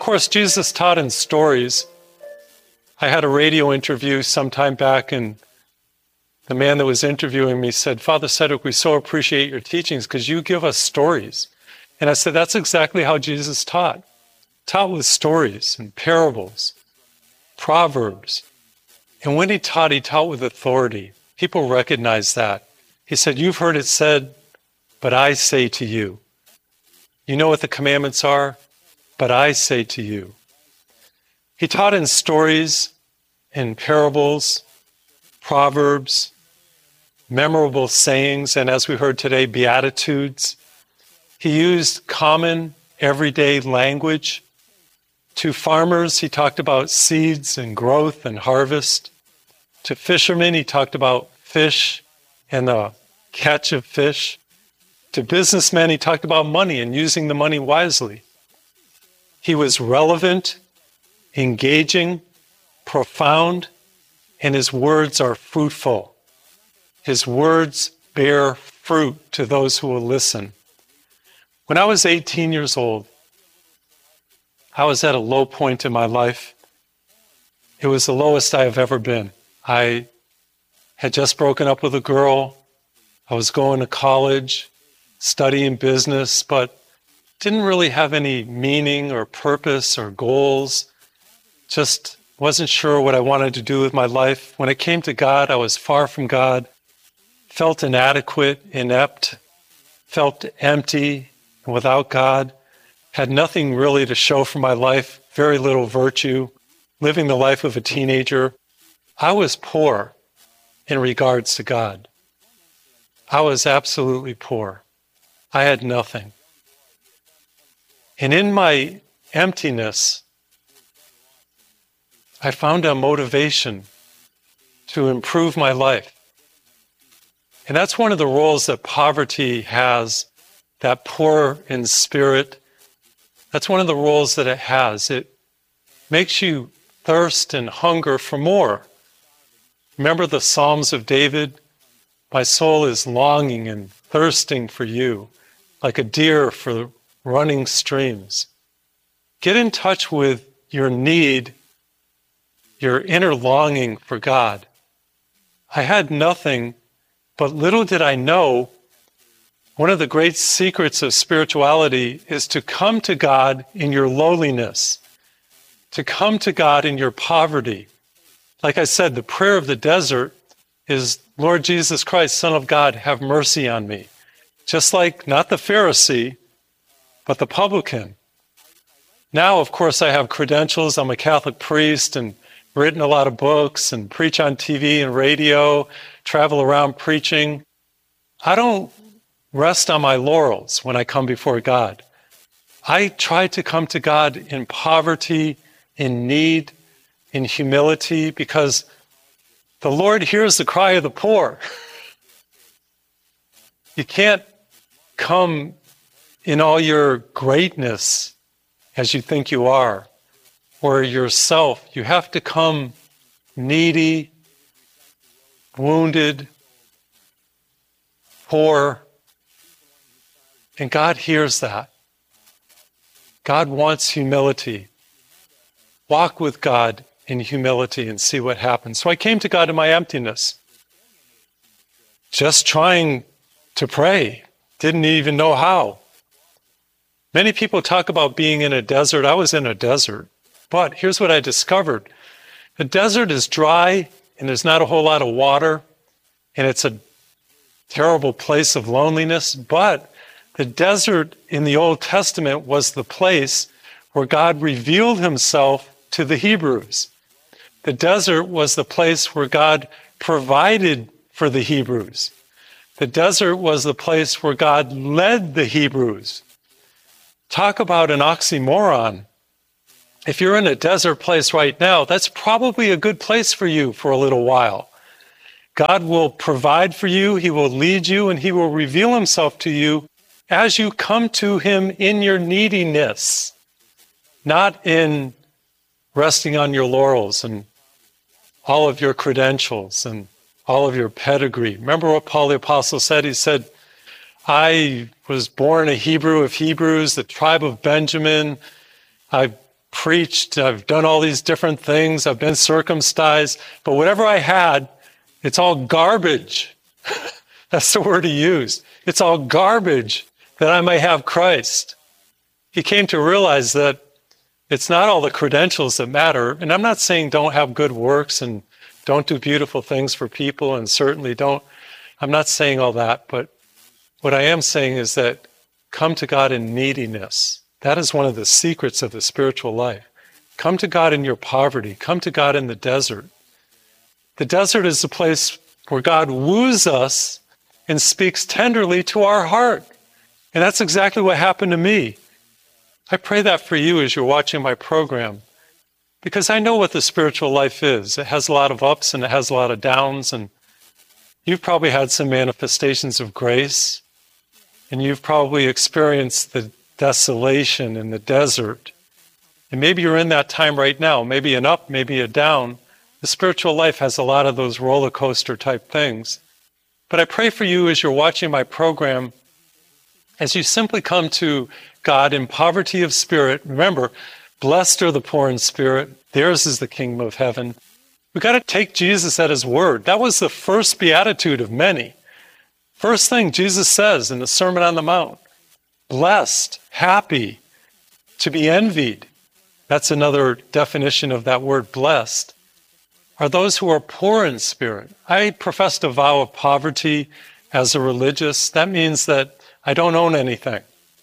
course, Jesus taught in stories. I had a radio interview some time back, and the man that was interviewing me said, Father Cedric, we so appreciate your teachings because you give us stories. And I said, that's exactly how Jesus taught. Taught with stories and parables, proverbs. And when he taught with authority. People recognize that. He said, you've heard it said, but I say to you. You know what the commandments are, but I say to you. He taught in stories, in parables, proverbs, memorable sayings, and as we heard today, beatitudes. He used common, everyday language. To farmers, he talked about seeds and growth and harvest. To fishermen, he talked about fish and the catch of fish. To businessmen, he talked about money and using the money wisely. He was relevant, engaging, profound, and his words are fruitful. His words bear fruit to those who will listen. When I was 18 years old, I was at a low point in my life. It was the lowest I have ever been. I had just broken up with a girl. I was going to college, studying business, but didn't really have any meaning or purpose or goals. Just wasn't sure what I wanted to do with my life. When it came to God, I was far from God, felt inadequate, inept, felt empty and without God, had nothing really to show for my life, very little virtue, living the life of a teenager. I was poor in regards to God. I was absolutely poor. I had nothing. And in my emptiness, I found a motivation to improve my life. And that's one of the roles that poverty has, that poor in spirit. That's one of the roles that it has. It makes you thirst and hunger for more. Remember the Psalms of David? My soul is longing and thirsting for you, like a deer for running streams. Get in touch with your need, your inner longing for God. I had nothing, but little did I know, one of the great secrets of spirituality is to come to God in your lowliness, to come to God in your poverty. Like I said, the prayer of the desert is, Lord Jesus Christ, Son of God, have mercy on me. Just like not the Pharisee, but the publican. Now, of course, I have credentials. I'm a Catholic priest and written a lot of books and preach on TV and radio, travel around preaching. I don't rest on my laurels when I come before God. I try to come to God in poverty, in need, in humility, because the Lord hears the cry of the poor. You can't come in all your greatness as you think you are, or yourself. You have to come needy, wounded, poor, and God hears that. God wants humility. Walk with God in humility and see what happens. So I came to God in my emptiness, just trying to pray. Didn't even know how. Many people talk about being in a desert. I was in a desert. But here's what I discovered. The desert is dry and there's not a whole lot of water. And it's a terrible place of loneliness. But the desert in the Old Testament was the place where God revealed himself to the Hebrews. The desert was the place where God provided for the Hebrews. The desert was the place where God led the Hebrews. Talk about an oxymoron. If you're in a desert place right now, that's probably a good place for you for a little while. God will provide for you, he will lead you, and he will reveal himself to you as you come to him in your neediness, not in resting on your laurels and all of your credentials and all of your pedigree. Remember what Paul the Apostle said? He said, I was born a Hebrew of Hebrews, the tribe of Benjamin. I preached, I've done all these different things, I've been circumcised, but whatever I had, it's all garbage. That's the word he used. It's all garbage that I may have Christ. He came to realize that it's not all the credentials that matter. And I'm not saying don't have good works and don't do beautiful things for people, and certainly I'm not saying all that, but what I am saying is that come to God in neediness. That is one of the secrets of the spiritual life. Come to God in your poverty. Come to God in the desert. The desert is the place where God woos us and speaks tenderly to our heart. And that's exactly what happened to me. I pray that for you as you're watching my program, because I know what the spiritual life is. It has a lot of ups and it has a lot of downs, and you've probably had some manifestations of grace, and you've probably experienced the desolation in the desert. And maybe you're in that time right now, maybe an up, maybe a down. The spiritual life has a lot of those roller coaster type things. But I pray for you as you're watching my program, as you simply come to God in poverty of spirit. Remember, blessed are the poor in spirit. Theirs is the kingdom of heaven. We've got to take Jesus at his word. That was the first beatitude of many. First thing Jesus says in the Sermon on the Mount, blessed, happy, to be envied. That's another definition of that word blessed, are those who are poor in spirit. I professed a vow of poverty as a religious. That means that I don't own anything.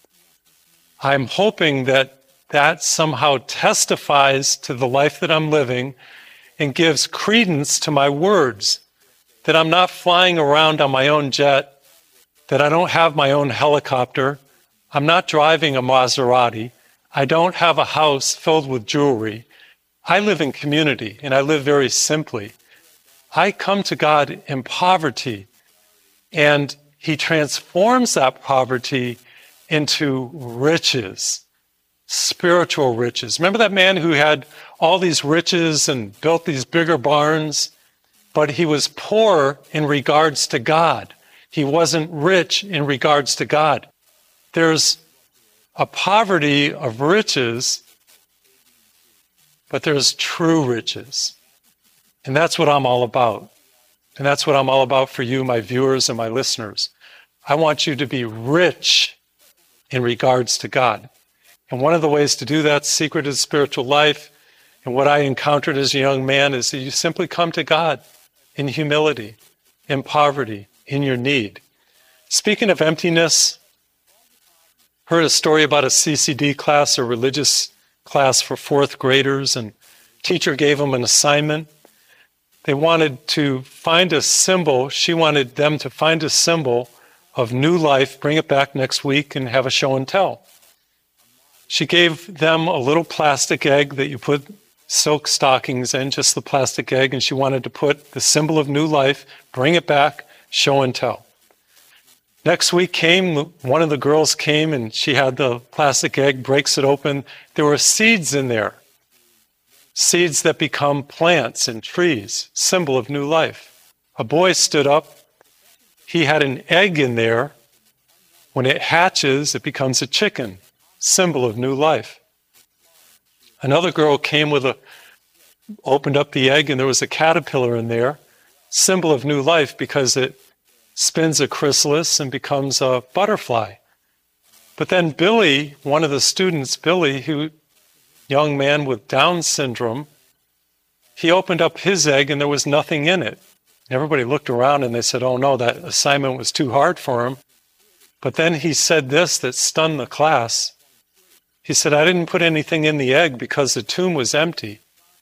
I'm hoping that that somehow testifies to the life that I'm living and gives credence to my words, that I'm not flying around on my own jet, that I don't have my own helicopter, I'm not driving a Maserati, I don't have a house filled with jewelry. I live in community, and I live very simply. I come to God in poverty, and he transforms that poverty into riches, spiritual riches. Remember that man who had all these riches and built these bigger barns, but he was poor in regards to God. He wasn't rich in regards to God. There's a poverty of riches, but there's true riches. And that's what I'm all about. And that's what I'm all about for you, my viewers and my listeners. I want you to be rich in regards to God. And one of the ways to do that, secret of spiritual life, and what I encountered as a young man, is that you simply come to God in humility, in poverty, in your need. Speaking of emptiness, heard a story about a CCD class, a religious class for fourth graders, and teacher gave them an assignment. They wanted to find a symbol. She wanted them to find a symbol of new life, bring it back next week, and have a show and tell. She gave them a little plastic egg that you put silk stockings in, just the plastic egg, and she wanted to put the symbol of new life, bring it back, show and tell. Next week came, one of the girls came, and she had the plastic egg, breaks it open. There were seeds in there, seeds that become plants and trees, symbol of new life. A boy stood up. He had an egg in there. When it hatches, it becomes a chicken, symbol of new life. Another girl came opened up the egg, and there was a caterpillar in there, symbol of new life, because it spins a chrysalis and becomes a butterfly. But then Billy, one of the students, Billy, young man with Down syndrome, he opened up his egg and there was nothing in it. Everybody looked around and they said, oh no, that assignment was too hard for him. But then he said this that stunned the class. He said, I didn't put anything in the egg because the tomb was empty.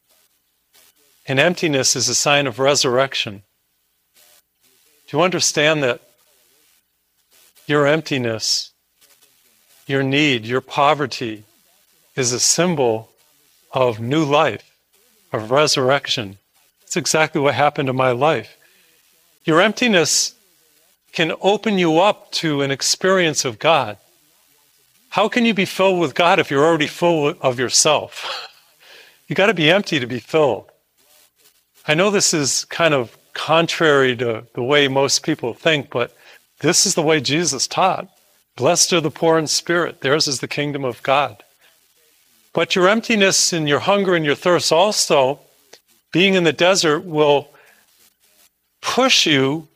And emptiness is a sign of resurrection. Do you understand that your emptiness, your need, your poverty is a symbol of new life, of resurrection? It's exactly what happened to my life. Your emptiness can open you up to an experience of God. How can you be filled with God if you're already full of yourself? You got to be empty to be filled. I know this is kind of contrary to the way most people think, but this is the way Jesus taught. Blessed are the poor in spirit. Theirs is the kingdom of God. But your emptiness and your hunger and your thirst also, being in the desert, will push you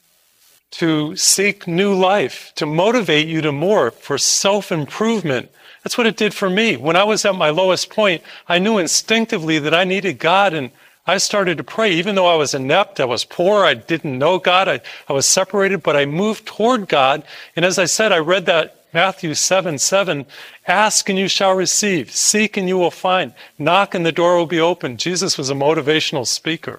to seek new life, to motivate you to more, for self-improvement. That's what it did for me. When I was at my lowest point, I knew instinctively that I needed God, and I started to pray. Even though I was inept, I was poor, I didn't know God, I was separated, but I moved toward God. And as I said, I read that Matthew 7:7, ask and you shall receive, seek and you will find, knock and the door will be opened. Jesus was a motivational speaker.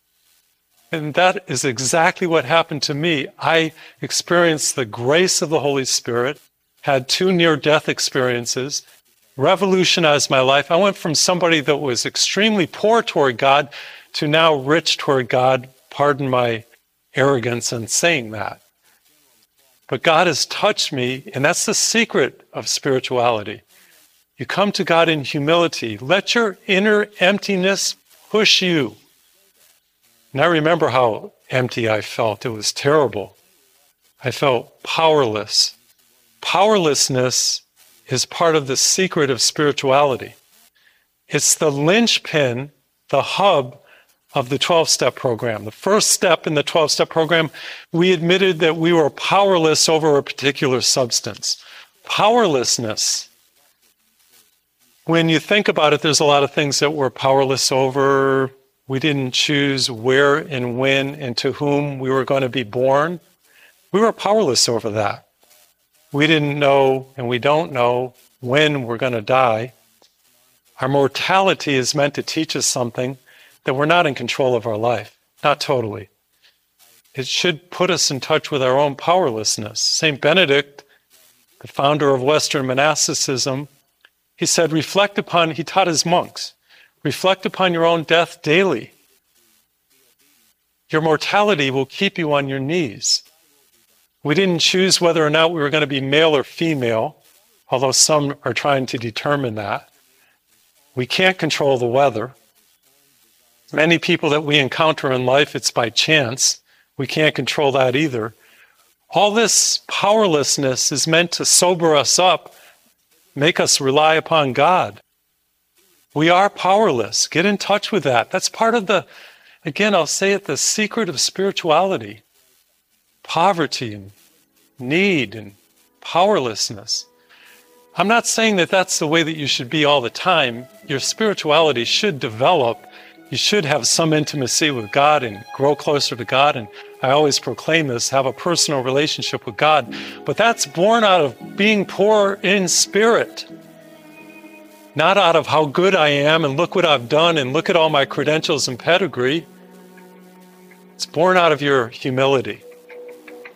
And that is exactly what happened to me. I experienced the grace of the Holy Spirit, had 2 near-death experiences, revolutionized my life. I went from somebody that was extremely poor toward God to now rich toward God. Pardon my arrogance in saying that. But God has touched me, and that's the secret of spirituality. You come to God in humility. Let your inner emptiness push you. And I remember how empty I felt. It was terrible. I felt powerless. Powerlessness is part of the secret of spirituality. It's the linchpin, the hub of the 12-step program. The first step in the 12-step program, we admitted that we were powerless over a particular substance. Powerlessness. When you think about it, there's a lot of things that we're powerless over. We didn't choose where and when and to whom we were going to be born. We were powerless over that. We didn't know, and we don't know, when we're going to die. Our mortality is meant to teach us something, that we're not in control of our life. Not totally. It should put us in touch with our own powerlessness. St. Benedict, the founder of Western monasticism, he said, he taught his monks, reflect upon your own death daily. Your mortality will keep you on your knees. We didn't choose whether or not we were going to be male or female, although some are trying to determine that. We can't control the weather. Many people that we encounter in life, it's by chance. We can't control that either. All this powerlessness is meant to sober us up, make us rely upon God. We are powerless. Get in touch with that. That's part of again, I'll say it, the secret of spirituality. Poverty and need and powerlessness. I'm not saying that that's the way that you should be all the time. Your spirituality should develop. You should have some intimacy with God and grow closer to God. And I always proclaim this, have a personal relationship with God. But that's born out of being poor in spirit. Not out of how good I am and look what I've done and look at all my credentials and pedigree. It's born out of your humility.